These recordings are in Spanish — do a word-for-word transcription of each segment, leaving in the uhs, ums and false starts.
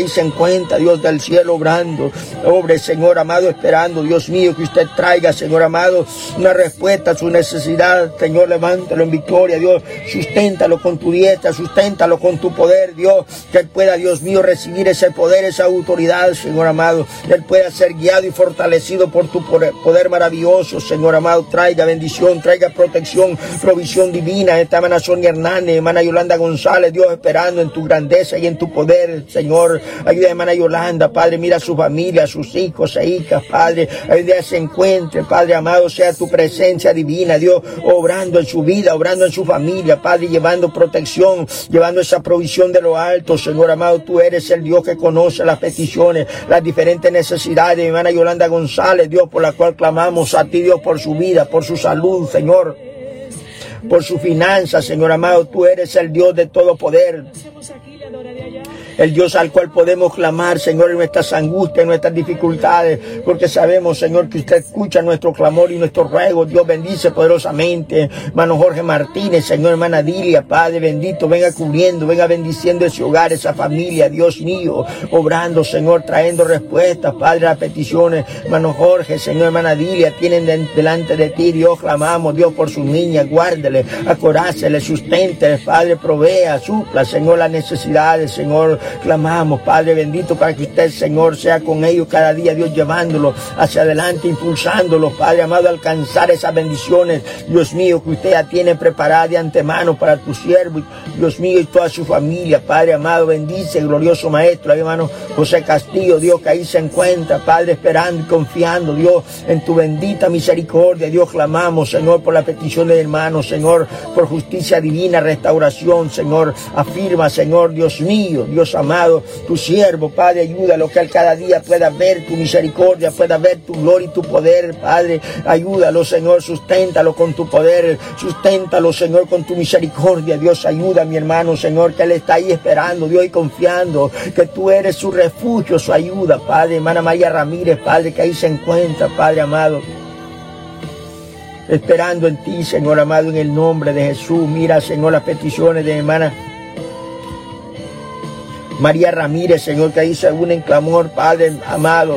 ahí se encuentra, Dios del cielo, obrando. Obre, Señor amado, esperando, Dios mío, que usted traiga, Señor amado, una respuesta a su necesidad. Señor, levántalo en victoria, Dios, susténtalo con tu diestra, susténtalo con tu poder, Dios, que él pueda, Dios mío, recibir ese poder, esa autoridad, Señor amado, que él pueda ser guiado y fortalecido por tu poder maravilloso, Señor amado. Traiga bendición, traiga protección, provisión divina. Esta hermana Sonia Hernández, hermana Yolanda González, Dios, esperando en tu grandeza y en tu poder, Señor. Ayuda a hermana Yolanda, Padre, mira a su familia, a sus hijos e hijas, Padre, ayuda a se encuentre, Padre amado, sea tu presencia divina, Dios, obrando en su vida, obrando en su familia, Padre, llevando protección, llevando esa provisión de lo alto, Señor amado. Tú eres el Dios que conoce las peticiones, las diferentes necesidades de mi hermana Yolanda González, Dios, por la cual clamamos a ti, Dios, por su vida, por su salud, Señor, por su finanzas, Señor amado. Tú eres el Dios de todo poder, el Dios al cual podemos clamar, Señor, en nuestras angustias, en nuestras dificultades, porque sabemos, Señor, que usted escucha nuestro clamor y nuestro ruego. Dios, bendice poderosamente, hermano Jorge Martínez, Señor, hermana Dilia, Padre bendito, venga cubriendo, venga bendiciendo ese hogar, esa familia, Dios mío, obrando, Señor, trayendo respuestas, Padre, a peticiones. Hermano Jorge, Señor, hermana Dilia, tienen de, delante de ti, Dios, clamamos, Dios, por sus niñas, guárdele, acorácele, sustente, Padre, provea, supla, Señor, las necesidades, Señor. Clamamos, Padre bendito, para que usted, Señor, sea con ellos cada día, Dios, llevándolos hacia adelante, impulsándolos, Padre amado, a alcanzar esas bendiciones, Dios mío, que usted ya tiene preparada de antemano para tu siervo, Dios mío, y toda su familia. Padre amado, bendice, glorioso Maestro, hermano José Castillo, Dios, que ahí se encuentra, Padre, esperando y confiando, Dios, en tu bendita misericordia. Dios, clamamos, Señor, por la petición de hermanos, Señor, por justicia divina, restauración, Señor. Afirma, Señor, Dios mío, Dios amado, tu siervo, Padre, ayúdalo, que él cada día pueda ver tu misericordia, pueda ver tu gloria y tu poder, Padre. Ayúdalo, Señor, susténtalo con tu poder, susténtalo, Señor, con tu misericordia. Dios, ayuda a mi hermano, Señor, que él está ahí esperando, Dios, y confiando que tú eres su refugio, su ayuda, Padre. Hermana María Ramírez, Padre, que ahí se encuentra, Padre amado, esperando en ti, Señor amado, en el nombre de Jesús. Mira, Señor, las peticiones de mi hermana María Ramírez, Señor, que ahí se une en clamor, Padre amado,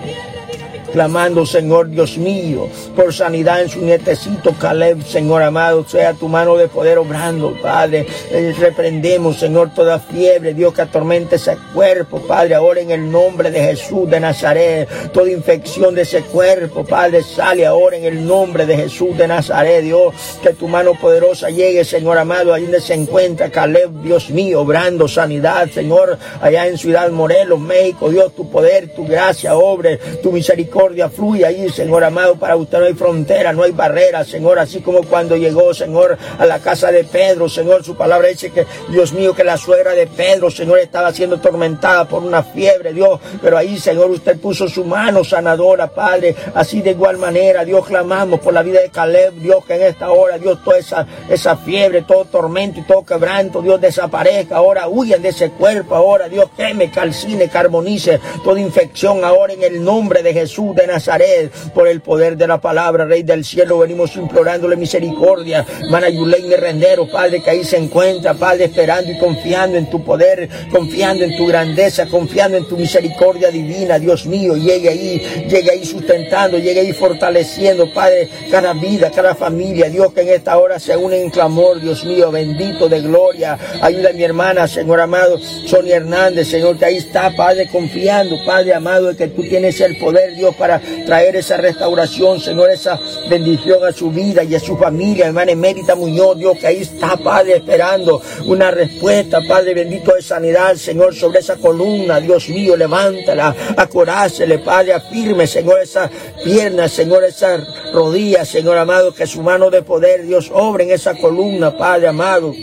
clamando, Señor, Dios mío, por sanidad en su nietecito Caleb, Señor amado, sea tu mano de poder obrando, Padre. Eh, reprendemos, Señor, toda fiebre, Dios, que atormente ese cuerpo, Padre, ahora en el nombre de Jesús de Nazaret. Toda infección de ese cuerpo, Padre, sale ahora en el nombre de Jesús de Nazaret, Dios. Que tu mano poderosa llegue, Señor amado, ahí donde se encuentra Caleb, Dios mío, obrando sanidad, Señor, allá en Ciudad Morelos, México, Dios, tu poder, tu gracia, obre, tu misericordia fluye ahí, Señor amado. Para usted no hay frontera, no hay barrera, Señor, así como cuando llegó, Señor, a la casa de Pedro, Señor, su palabra dice que, Dios mío, que la suegra de Pedro, Señor, estaba siendo atormentada por una fiebre, Dios, pero ahí, Señor, usted puso su mano sanadora, Padre. Así de igual manera, Dios, clamamos por la vida de Caleb, Dios, que en esta hora, Dios, toda esa, esa fiebre, todo tormento y todo quebranto, Dios, desaparezca ahora, huyan de ese cuerpo ahora, Dios, queme, calcine, carbonice toda infección ahora en el nombre de Jesús de Nazaret. Por el poder de la palabra, Rey del cielo, venimos implorándole misericordia. Hermana Yuleine Rendero, Padre, que ahí se encuentra, Padre, esperando y confiando en tu poder, confiando en tu grandeza, confiando en tu misericordia divina, Dios mío. Llegue ahí, llegue ahí sustentando, llegue ahí fortaleciendo, Padre, cada vida, cada familia, Dios, que en esta hora se une en clamor, Dios mío, bendito de gloria. Ayuda a mi hermana, Señor amado, Sonia Hernández, Señor, que ahí está, Padre, confiando, Padre amado, de que tú tienes el poder, Dios, para traer esa restauración, Señor, esa bendición a su vida y a su familia. Hermana Emérita Muñoz, Dios, que ahí está, Padre, esperando una respuesta, Padre bendito, de sanidad, Señor, sobre esa columna, Dios mío, levántala, acorácele, Padre, afirme, Señor, esa pierna, Señor, esa rodilla, Señor amado, que su mano de poder, Dios, obre en esa columna, Padre amado.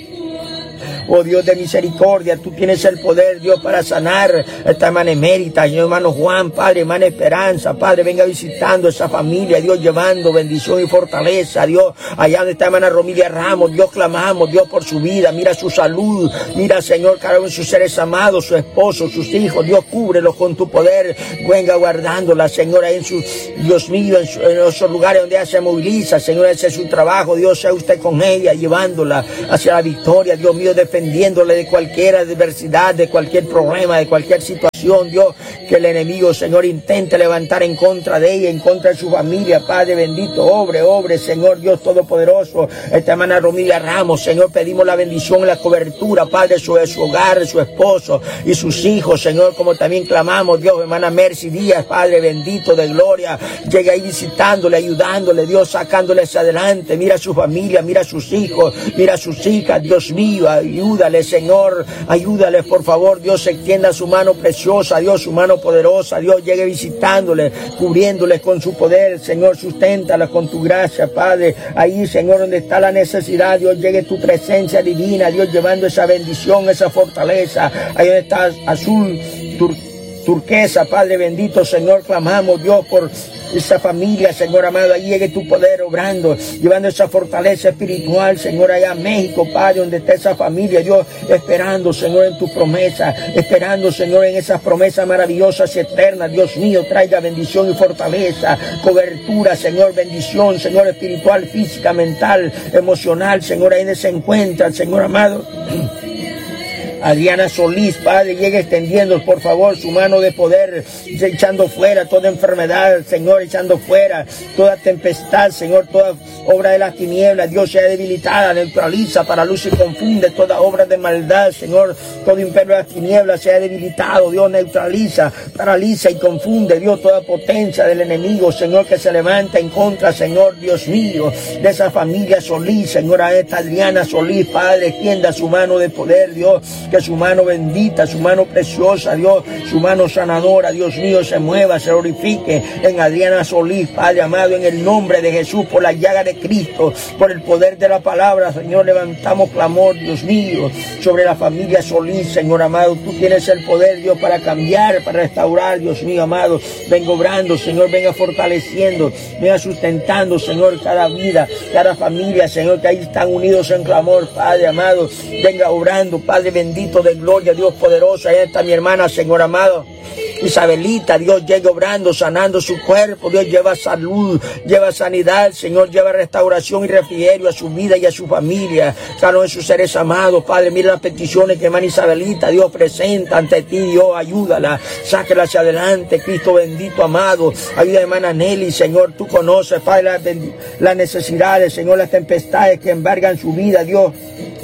Oh Dios de misericordia, tú tienes el poder, Dios, para sanar esta hermana Emérita, Señor, hermano Juan, Padre, hermana Esperanza, Padre, venga visitando esa familia, Dios, llevando bendición y fortaleza, Dios, allá donde está hermana Romilia Ramos, Dios, clamamos, Dios, por su vida, mira su salud, mira, Señor, cada uno de sus seres amados, su esposo, sus hijos, Dios, cúbrelos con tu poder, venga guardándola, Señor, ahí en su, Dios mío, en, su, en esos lugares donde ella se moviliza, Señor, ese es su trabajo, Dios, sea usted con ella, llevándola hacia la victoria, Dios mío, defendiéndole de cualquier adversidad, de cualquier problema, de cualquier situación. bendición, Dios, que el enemigo, Señor, intente levantar en contra de ella, en contra de su familia, Padre bendito, obre, obre, Señor Dios Todopoderoso. Esta hermana Romilia Ramos, Señor, pedimos la bendición y la cobertura, Padre, sobre su hogar, de su esposo y sus hijos, Señor, como también clamamos, Dios, hermana Mercy Díaz, Padre bendito de gloria, llega ahí visitándole, ayudándole, Dios, sacándole hacia adelante. Mira a su familia, mira a sus hijos, mira a sus hijas, Dios mío, ayúdale, Señor, ayúdale, por favor, Dios, extienda su mano preciosa, Dios, su mano poderosa, Dios, llegue visitándole, cubriéndole con su poder, Señor, susténtala con tu gracia, Padre, ahí, Señor, donde está la necesidad, Dios, llegue tu presencia divina, Dios, llevando esa bendición, esa fortaleza, ahí donde está azul, tur turquesa, Padre bendito, Señor, clamamos, Dios, por esa familia, Señor amado, ahí llegue tu poder obrando, llevando esa fortaleza espiritual, Señor, allá en México, Padre, donde está esa familia, Dios, esperando, Señor, en tu promesa, esperando, Señor, en esas promesas maravillosas y eternas, Dios mío, traiga bendición y fortaleza, cobertura, Señor, bendición, Señor, espiritual, física, mental, emocional, Señor, ahí donde se encuentra, Señor amado. Adriana Solís, Padre, llegue extendiendo, por favor, su mano de poder, echando fuera toda enfermedad, Señor, echando fuera toda tempestad, Señor, toda obra de las tinieblas, Dios, sea debilitada, neutraliza, paraliza y confunde toda obra de maldad, Señor, todo imperio de las tinieblas sea debilitado, Dios, neutraliza, paraliza y confunde, Dios, toda potencia del enemigo, Señor, que se levanta en contra, Señor, Dios mío, de esa familia Solís, Señor, a esta Adriana Solís, Padre, extienda su mano de poder, Dios, que su mano bendita, su mano preciosa, Dios, su mano sanadora, Dios mío, se mueva, se glorifique en Adriana Solís, Padre amado, en el nombre de Jesús, por la llaga de Cristo, por el poder de la palabra, Señor, levantamos clamor, Dios mío, sobre la familia Solís, Señor amado, tú tienes el poder, Dios, para cambiar, para restaurar, Dios mío amado, venga obrando, Señor, venga fortaleciendo, venga sustentando, Señor, cada vida, cada familia, Señor, que ahí están unidos en clamor, Padre amado, venga obrando, Padre bendito de gloria, Dios poderoso, ahí está mi hermana, Señor amado, Isabelita, Dios, llega obrando, sanando su cuerpo, Dios, lleva salud, lleva sanidad, Señor, lleva restauración y refrigerio a su vida y a su familia, cada uno de sus seres amados, Padre, mira las peticiones que hermana Isabelita, Dios, presenta ante ti, Dios, ayúdala, sáquela hacia adelante, Cristo bendito, amado, ayuda a hermana Nelly, Señor, tú conoces, Padre, las, las necesidades, Señor, las tempestades que embargan su vida, Dios,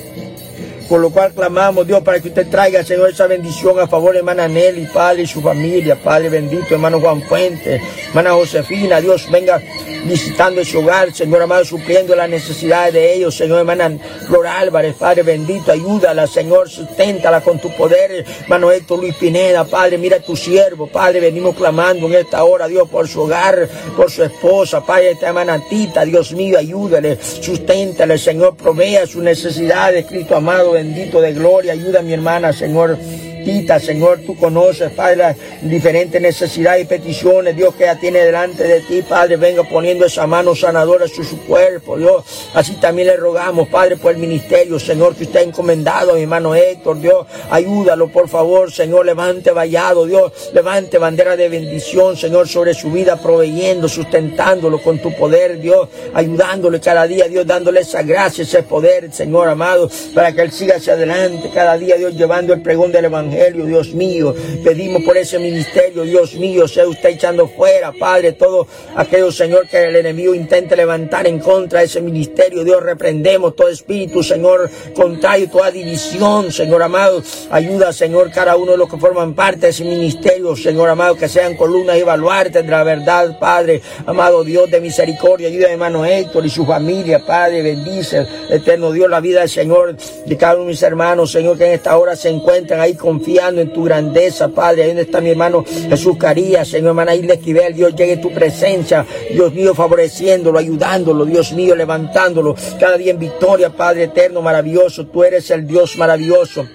por lo cual clamamos, Dios, para que usted traiga, Señor, esa bendición a favor de hermana Nelly, Padre, y su familia, Padre bendito, hermano Juan Fuentes, hermana Josefina, Dios, venga visitando ese hogar, Señor amado, supliendo las necesidades de ellos, Señor, hermana Flor Álvarez, Padre bendito, ayúdala, Señor, susténtala con tu poder, hermano Héctor Luis Pineda, Padre, mira a tu siervo, Padre, venimos clamando en esta hora, Dios, por su hogar, por su esposa, Padre, esta hermana Tita, Dios mío, ayúdale, susténtale, Señor, provea sus necesidades, Cristo amado, bendito de gloria, ayuda a mi hermana, Señor, Tita, Señor, tú conoces, Padre, las diferentes necesidades y peticiones, Dios, que ella tiene delante de ti, Padre, venga poniendo esa mano sanadora sobre su cuerpo, Dios, así también le rogamos, Padre, por el ministerio, Señor, que usted ha encomendado a mi hermano Héctor, Dios, ayúdalo, por favor, Señor, levante vallado, Dios, levante bandera de bendición, Señor, sobre su vida, proveyendo, sustentándolo con tu poder, Dios, ayudándole cada día, Dios, dándole esa gracia, ese poder, Señor amado, para que él siga hacia adelante, cada día, Dios, llevando el pregón del Evangelio, Dios mío, pedimos por ese ministerio, Dios mío, sea usted echando fuera, Padre, todo aquello, Señor, que el enemigo intente levantar en contra de ese ministerio, Dios, reprendemos todo espíritu, Señor, contrario, toda división, Señor amado, ayuda, Señor, cada uno de los que forman parte de ese ministerio, Señor amado, que sean columnas y baluartes de la verdad, Padre, amado Dios de misericordia, ayuda a hermano Héctor y su familia, Padre, bendice, eterno Dios, la vida del Señor, de cada uno de mis hermanos, Señor, que en esta hora se encuentran ahí confiando en tu grandeza, Padre, ahí donde está mi hermano Jesús Carías, Señor, hermana Isla Esquivel, Dios, llegue tu presencia, Dios mío, favoreciéndolo, ayudándolo, Dios mío, levantándolo, cada día en victoria, Padre eterno, maravilloso, tú eres el Dios maravilloso,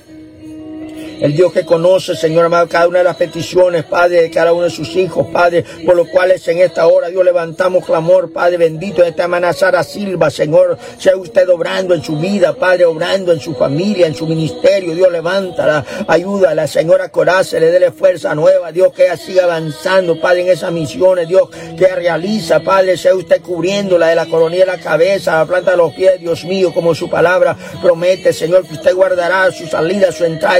el Dios que conoce, Señor amado, cada una de las peticiones, Padre, de cada uno de sus hijos, Padre, por los cuales en esta hora, Dios, levantamos clamor, Padre bendito, de esta hermana Sara Silva, Señor, sea usted obrando en su vida, Padre, obrando en su familia, en su ministerio, Dios, levántala, ayúdala, Señora Coraza, le déle fuerza nueva, Dios, que ella siga avanzando, Padre, en esas misiones, Dios, que ella realiza, Padre, sea usted cubriéndola de la coronilla de la cabeza, la planta de los pies, Dios mío, como su palabra promete, Señor, que usted guardará su salida, su entrada de ahora y para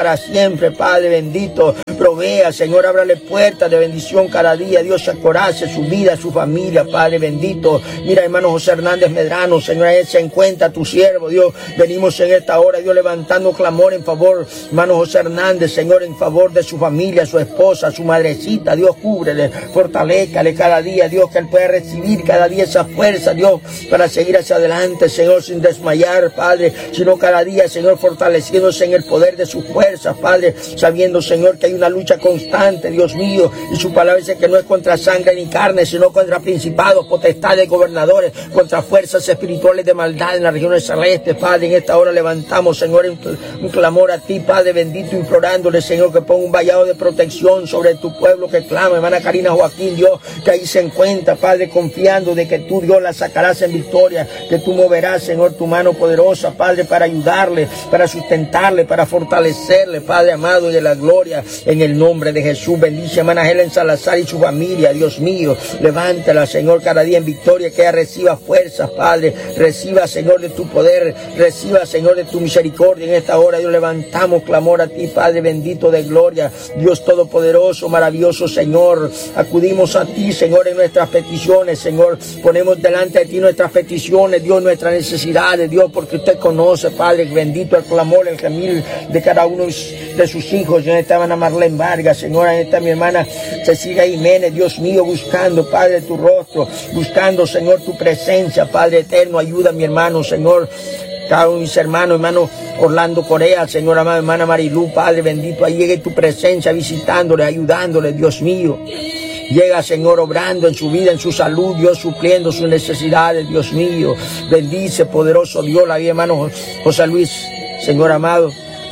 para siempre, Padre bendito. Provea, Señor, ábrale puertas de bendición cada día. Dios, acorace su vida, su familia, Padre bendito. Mira, hermano José Hernández Medrano, Señor, él se encuentra tu siervo, Dios. Venimos en esta hora, Dios, levantando clamor en favor, hermano José Hernández, Señor, en favor de su familia, su esposa, su madrecita. Dios, cúbrele, fortalézcale cada día, Dios, que él pueda recibir cada día esa fuerza, Dios, para seguir hacia adelante, Señor, sin desmayar, Padre, sino cada día, Señor, fortaleciéndose en el poder de sus fuerzas, Padre, sabiendo, Señor, que hay una lucha constante, Dios mío, y su palabra dice que no es contra sangre ni carne, sino contra principados, potestades, gobernadores, contra fuerzas espirituales de maldad en las regiones celestes, Padre. En esta hora levantamos, Señor, un, un clamor a ti, Padre bendito, implorándole, Señor, que ponga un vallado de protección sobre tu pueblo que clama, hermana Karina Joaquín, Dios, que ahí se encuentra, Padre, confiando de que tú, Dios, la sacarás en victoria, que tú moverás, Señor, tu mano poderosa, Padre, para ayudarle, para sustentarle, para fortalecerle, Padre amado y de la gloria, en el nombre de Jesús. Bendice, hermana Helen Salazar y su familia, Dios mío, levántala, Señor, cada día en victoria, que ella reciba fuerzas, Padre, reciba, Señor, de tu poder, reciba, Señor, de tu misericordia. En esta hora, Dios, levantamos clamor a ti, Padre bendito de gloria, Dios todopoderoso, maravilloso, Señor, acudimos a ti, Señor, en nuestras peticiones, Señor, ponemos delante de ti nuestras peticiones, Dios, nuestras necesidades, Dios, porque usted conoce, Padre bendito, el clamor, el gemir de cada uno de sus hijos. En esta hermana Marlene Vargas, Señor, en esta mi hermana Cecilia Jiménez, Dios mío, buscando, Padre, tu rostro, buscando, Señor, tu presencia, Padre eterno, ayuda a mi hermano, Señor, cada uno de mis hermanos, hermano Orlando Corea, Señor amado, hermana Marilú, Padre bendito, ahí llegue tu presencia, visitándole, ayudándole, Dios mío. Llega, Señor, obrando en su vida, en su salud, Dios, supliendo sus necesidades, Dios mío. Bendice, poderoso Dios, la vida, hermano José Luis, Señor amado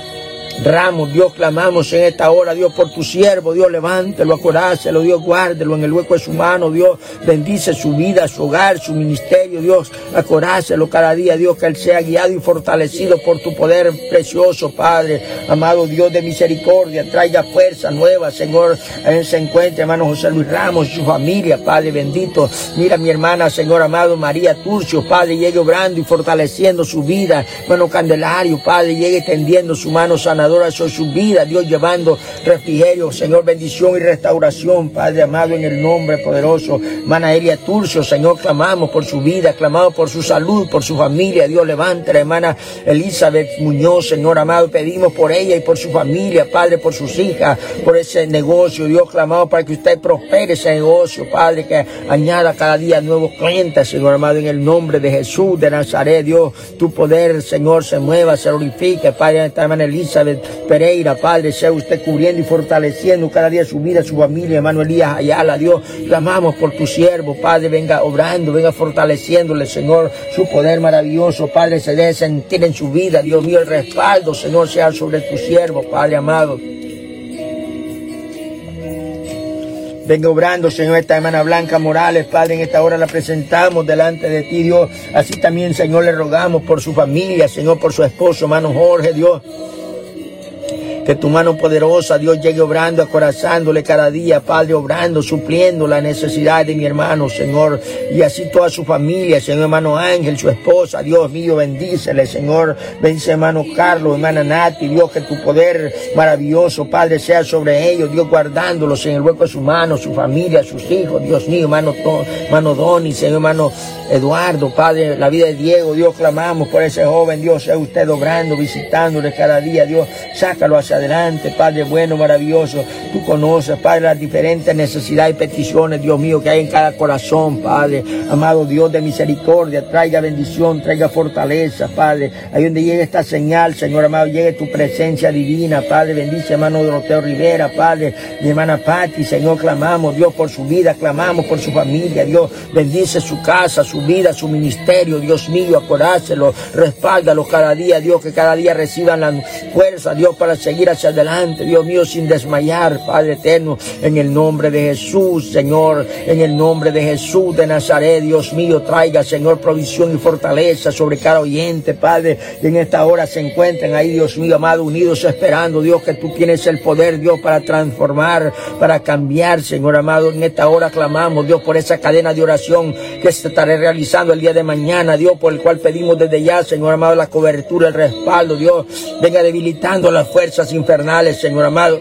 Ramos, Dios, clamamos en esta hora, Dios, por tu siervo, Dios, levántelo, acorácelo, Dios, guárdelo en el hueco de su mano, Dios, bendice su vida, su hogar, su ministerio, Dios, acorácelo cada día, Dios, que él sea guiado y fortalecido por tu poder precioso, Padre, amado Dios de misericordia, traiga fuerza nueva, Señor, a él se encuentra, hermano José Luis Ramos y su familia, Padre bendito, mira mi hermana, Señor amado, María Turcio, Padre, llegue obrando y fortaleciendo su vida, hermano Candelario, Padre, llegue tendiendo su mano sanadora sobre su vida, Dios, llevando refrigerio, Señor, bendición y restauración, Padre amado, en el nombre poderoso, hermana Elia Turcio, Señor, clamamos por su vida, clamamos por su salud, por su familia, Dios, levanta, hermana Elizabeth Muñoz, Señor amado, pedimos por ella y por su familia, Padre, por sus hijas, por ese negocio, Dios, clamamos para que usted prospere ese negocio, Padre, que añada cada día nuevos clientes, Señor amado, en el nombre de Jesús de Nazaret, Dios, tu poder, Señor, se mueva, se glorifique, Padre, esta hermana Elizabeth Pereira, Padre, sea usted cubriendo y fortaleciendo cada día su vida, su familia, hermano Elías Ayala, Dios, clamamos por tu siervo, Padre, venga obrando, venga fortaleciéndole, Señor, su poder maravilloso, Padre, se debe sentir en su vida, Dios mío, el respaldo, Señor, sea sobre tu siervo, Padre amado. Venga obrando, Señor, esta hermana Blanca Morales, Padre, en esta hora la presentamos delante de ti, Dios, así también, Señor, le rogamos por su familia, Señor, por su esposo, hermano Jorge, Dios, que tu mano poderosa, Dios, llegue obrando, acorazándole cada día, Padre, obrando, supliendo la necesidad de mi hermano, Señor, y así toda su familia, Señor, hermano Ángel, su esposa, Dios mío, bendícele, Señor, bendice, hermano Carlos, hermana Nati, Dios, que tu poder maravilloso, Padre, sea sobre ellos, Dios, guardándolos en el hueco de su mano, su familia, sus hijos, Dios mío, hermano, hermano Donny, Señor, hermano Eduardo, Padre, la vida de Diego, Dios, clamamos por ese joven, Dios, sea usted obrando, visitándole cada día, Dios, sácalo hacia adelante, Padre bueno, maravilloso, tú conoces, Padre, las diferentes necesidades y peticiones, Dios mío, que hay en cada corazón, Padre, amado Dios de misericordia, traiga bendición, traiga fortaleza, Padre, ahí donde llegue esta señal, Señor amado, llegue tu presencia divina, Padre, bendice, hermano Doroteo Rivera, Padre, mi hermana Patti, Señor, clamamos, Dios, por su vida, clamamos por su familia, Dios, bendice su casa, su vida, su ministerio, Dios mío, acorácelo, respáldalo cada día, Dios, que cada día reciban la fuerza, Dios, para seguir hacia adelante, Dios mío, sin desmayar, Padre eterno, en el nombre de Jesús, Señor, en el nombre de Jesús de Nazaret, Dios mío, traiga, Señor, provisión y fortaleza sobre cada oyente, Padre, y en esta hora se encuentren ahí, Dios mío, amado, unidos, esperando, Dios, que tú tienes el poder, Dios, para transformar, para cambiar, Señor amado, en esta hora clamamos, Dios, por esa cadena de oración que se estará realizando el día de mañana, Dios, por el cual pedimos desde ya, Señor amado, la cobertura, el respaldo, Dios, venga debilitando las fuerzas fuerzas infernales, Señor amado.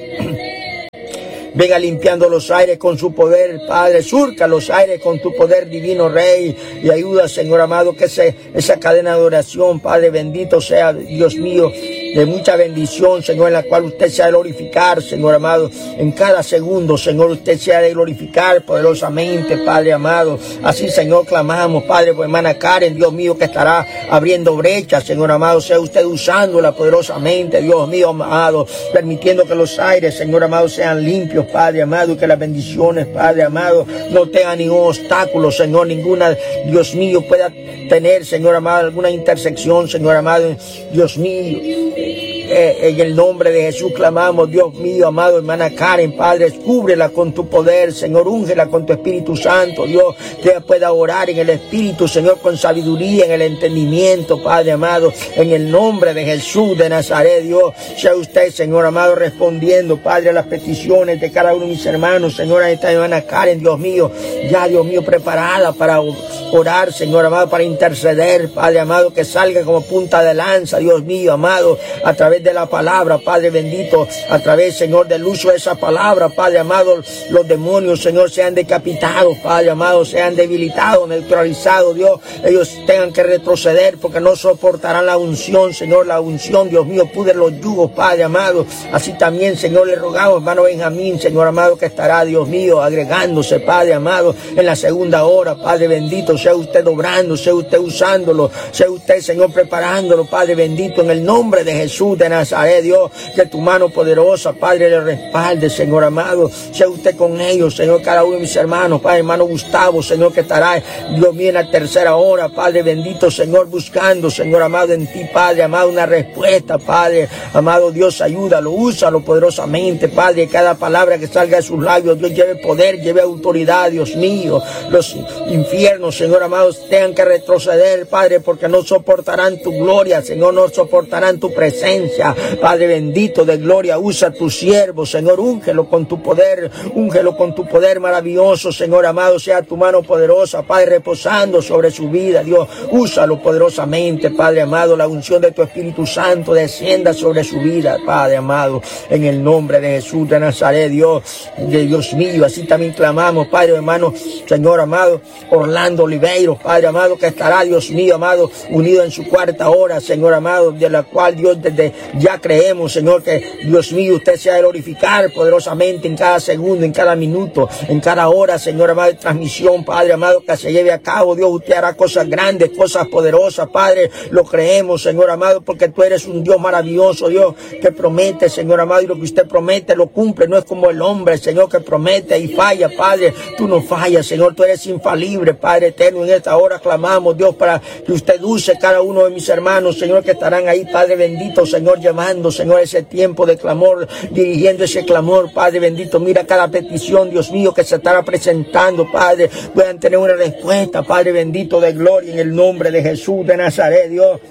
Venga limpiando los aires con su poder, Padre. Surca los aires con tu poder, divino Rey. Y ayuda, Señor amado, que ese, esa cadena de oración, Padre bendito sea, Dios mío, de mucha bendición, Señor, en la cual usted se ha de glorificar, Señor amado. En cada segundo, Señor, usted se ha de glorificar poderosamente, Padre amado. Así, Señor, clamamos, Padre, por hermana Karen, Dios mío, que estará abriendo brechas, Señor amado. Sea usted usándola poderosamente, Dios mío, amado. Permitiendo que los aires, Señor amado, sean limpios, Padre amado. Y que las bendiciones, Padre amado, no tengan ningún obstáculo, Señor. Ninguna, Dios mío, pueda tener, Señor amado, alguna intersección, Señor amado. Dios mío. Eh, en el nombre de Jesús clamamos, Dios mío, amado, hermana Karen, Padre, cúbrela con tu poder, Señor, úngela con tu Espíritu Santo, Dios, que ella pueda orar en el Espíritu, Señor, con sabiduría, en el entendimiento, Padre amado, en el nombre de Jesús de Nazaret, Dios, sea usted, Señor amado, respondiendo, Padre, a las peticiones de cada uno de mis hermanos, Señor, a esta hermana Karen, Dios mío, ya, Dios mío, preparada para orar, Señor amado, para interceder, Padre amado, que salga como punta de lanza, Dios mío, amado, a través de la palabra, Padre bendito, a través, Señor, del uso de esa palabra, Padre amado, los demonios, Señor, sean decapitados, Padre amado, sean debilitados, neutralizados, Dios, ellos tengan que retroceder porque no soportarán la unción, Señor, la unción, Dios mío, pudre los yugos, Padre amado, así también, Señor, le rogamos, hermano Benjamín, Señor amado, que estará, Dios mío, agregándose, Padre amado, en la segunda hora, Padre bendito, sea usted obrando, sea usted usándolo, sea usted, Señor, preparándolo, Padre bendito, en el nombre de Jesús de Nazaret, Dios, que tu mano poderosa, Padre, le respalde, Señor amado, sea usted con ellos, Señor, cada uno de mis hermanos, Padre, hermano Gustavo, Señor, que estará, Dios mío, en la tercera hora, Padre bendito, Señor, buscando, Señor amado, en ti, Padre amado, una respuesta, Padre amado, Dios, ayúdalo, úsalo poderosamente, Padre, cada palabra que salga de sus labios, Dios, lleve poder, lleve autoridad, Dios mío, los infiernos, Señor amado, tengan que retroceder, Padre, porque no soportarán tu gloria, Señor, no soportarán tu presencia, Padre bendito de gloria, usa tu siervo, Señor, úngelo con tu poder, úngelo con tu poder maravilloso, Señor amado, sea tu mano poderosa, Padre, reposando sobre su vida, Dios, úsalo poderosamente, Padre amado, la unción de tu Espíritu Santo descienda sobre su vida, Padre amado, en el nombre de Jesús de Nazaret, Dios, de Dios mío, así también clamamos, Padre hermano, Señor amado, Orlando Oliveiro, Padre amado, que estará, Dios mío, amado, unido en su cuarta hora, Señor amado, de la cual Dios desde ya creemos, Señor, que Dios mío, usted se ha de glorificar poderosamente en cada segundo, en cada minuto, en cada hora, Señor amado, de transmisión, Padre amado, que se lleve a cabo, Dios, usted hará cosas grandes, cosas poderosas, Padre, lo creemos, Señor amado, porque tú eres un Dios maravilloso, Dios, que promete, Señor amado, y lo que usted promete lo cumple, no es como el hombre, Señor, que promete y falla, Padre, tú no fallas, Señor, tú eres infalible, Padre eterno, en esta hora clamamos, Dios, para que usted use cada uno de mis hermanos, Señor, que estarán ahí, Padre bendito, Señor, llamando, Señor, ese tiempo de clamor, dirigiendo ese clamor, Padre bendito, mira cada petición, Dios mío, que se estará presentando, Padre, puedan tener una respuesta, Padre bendito de gloria, en el nombre de Jesús de Nazaret, Dios.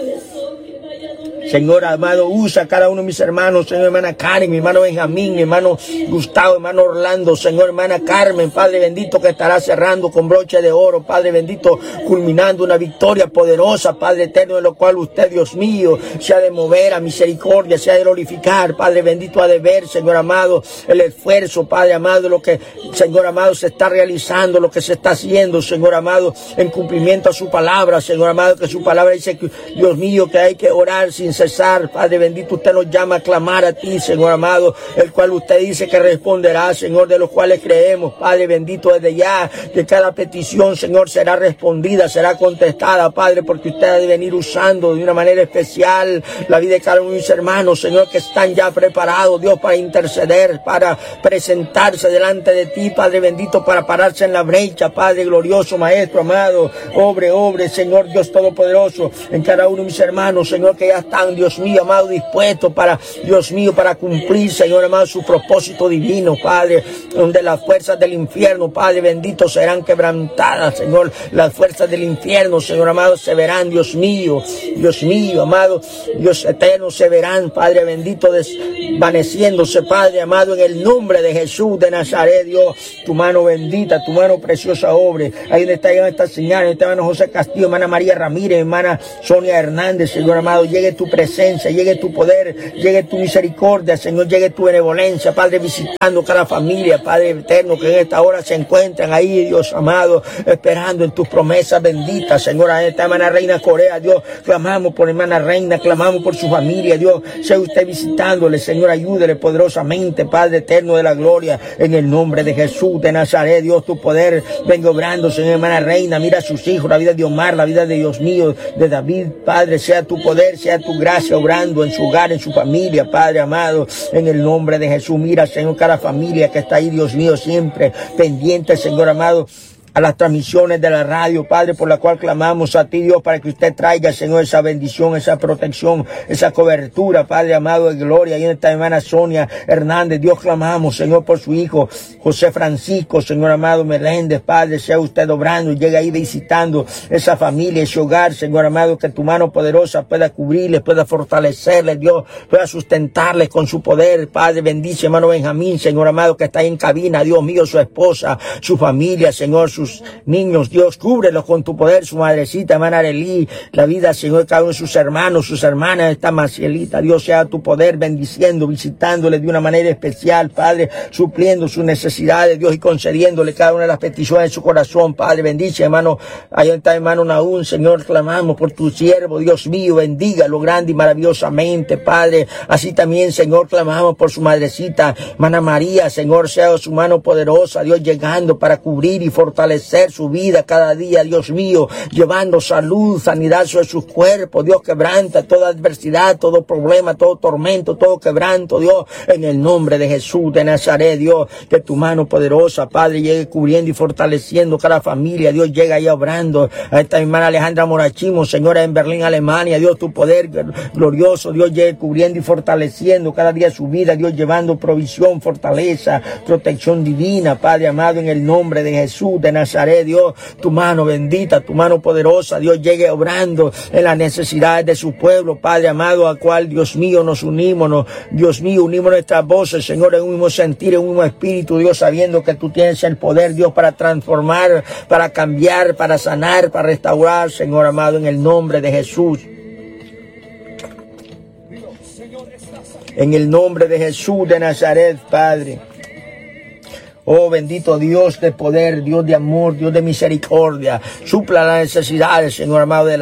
Señor amado, usa a cada uno de mis hermanos, Señor, hermana Karen, mi hermano Benjamín, mi hermano Gustavo, hermano Orlando, Señor, hermana Carmen, Padre bendito, que estará cerrando con broche de oro, Padre bendito, culminando una victoria poderosa, Padre eterno, de lo cual usted, Dios mío, se ha de mover a misericordia, se ha de glorificar, Padre bendito, ha de ver, Señor amado, el esfuerzo, Padre amado, lo que, Señor amado, se está realizando, lo que se está haciendo, Señor amado, en cumplimiento a su palabra, Señor amado, que su palabra dice que, Dios mío, que hay que orar sin cesar, Padre bendito, usted nos llama a clamar a ti, Señor amado, el cual usted dice que responderá, Señor, de los cuales creemos, Padre bendito, desde ya, que cada petición, Señor, será respondida, será contestada, Padre, porque usted ha de venir usando de una manera especial la vida de cada uno de mis hermanos, Señor, que están ya preparados, Dios, para interceder, para presentarse delante de ti, Padre bendito, para pararse en la brecha, Padre glorioso, Maestro amado, obre, obre, Señor Dios Todopoderoso, en cada uno de mis hermanos, Señor, que ya están, Dios mío, amado, dispuestos para, Dios mío, para cumplir, Señor amado, su propósito divino, Padre, donde las fuerzas del infierno, Padre bendito, serán quebrantadas, Señor, las fuerzas del infierno, Señor amado, se verán, Dios mío, Dios mío, amado, Dios eterno, se verán, Padre bendito, desvaneciéndose, Padre amado, en el nombre de Jesús de Nazaret, Dios, tu mano bendita, tu mano preciosa obre, ahí donde está esta señal, este hermano José Castillo, hermana María Ramírez, hermana Sonia Hernández, Señor amado, llegue tu presencia, presencia, llegue tu poder, llegue tu misericordia, Señor, llegue tu benevolencia, Padre, visitando cada familia, Padre eterno, que en esta hora se encuentran ahí, Dios amado, esperando en tus promesas benditas, Señor. A esta hermana Reina Corea, Dios, clamamos por hermana Reina, clamamos por su familia, Dios, sea usted visitándole, Señor, ayúdele poderosamente, Padre eterno de la gloria, en el nombre de Jesús de Nazaret, Dios, tu poder venga obrando, Señor. Hermana Reina, mira a sus hijos, la vida de Omar, la vida de Dios mío, de David, Padre, sea tu poder, sea tu gracia obrando en su hogar, en su familia, Padre amado, en el nombre de Jesús. Mira, Señor, cada familia que está ahí, Dios mío, siempre pendiente, Señor amado, a las transmisiones de la radio, Padre, por la cual clamamos a ti, Dios, para que usted traiga, Señor, esa bendición, esa protección, esa cobertura, Padre amado de gloria. Y en esta hermana Sonia Hernández, Dios, clamamos, Señor, por su hijo José Francisco, Señor amado Meléndez, Padre, sea usted obrando, llega ahí visitando esa familia, ese hogar, Señor amado, que tu mano poderosa pueda cubrirles, pueda fortalecerles, Dios, pueda sustentarles con su poder, Padre. Bendice, hermano Benjamín, Señor amado, que está ahí en cabina, Dios mío, su esposa, su familia, Señor, sus niños, Dios, cúbrelos con tu poder, su madrecita, hermana Arelí, la vida, Señor, cada uno de sus hermanos, sus hermanas, esta Macielita, Dios, sea tu poder bendiciendo, visitándoles de una manera especial, Padre, supliendo sus necesidades, Dios, y concediéndole cada una de las peticiones de su corazón, Padre. Bendice, hermano, ahí está, hermano Naún, Señor, clamamos por tu siervo, Dios mío, bendígalo grande y maravillosamente, Padre. Así también, Señor, clamamos por su madrecita, hermana María, Señor, sea su mano poderosa, Dios, llegando para cubrir y fortalecer su vida cada día, Dios mío, llevando salud, sanidad sobre sus cuerpos. Dios, quebranta toda adversidad, todo problema, todo tormento, todo quebranto, Dios, en el nombre de Jesús de Nazaret, Dios, que tu mano poderosa, Padre, llegue cubriendo y fortaleciendo cada familia. Dios, llega ahí obrando a esta hermana Alejandra Morachimo, Señora, en Berlín, Alemania. Dios, tu poder glorioso, Dios, llegue cubriendo y fortaleciendo cada día su vida, Dios, llevando provisión, fortaleza, protección divina, Padre amado, en el nombre de Jesús de Nazaret, Dios, tu mano bendita, tu mano poderosa, Dios, llegue obrando en las necesidades de su pueblo, Padre amado, al cual, Dios mío, nos unimos, nos, Dios mío, unimos nuestras voces, Señor, en un mismo sentir, en un mismo espíritu, Dios, sabiendo que tú tienes el poder, Dios, para transformar, para cambiar, para sanar, para restaurar, Señor amado, en el nombre de Jesús. En el nombre de Jesús de Nazaret, Padre. Oh, bendito Dios de poder, Dios de amor, Dios de misericordia. Supla las necesidades, Señor amado, de la